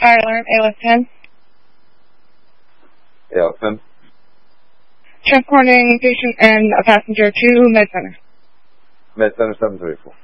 Fire alarm, ALS 10. ALS 10. Transporting patient and a passenger to Med Center. Med Center 734.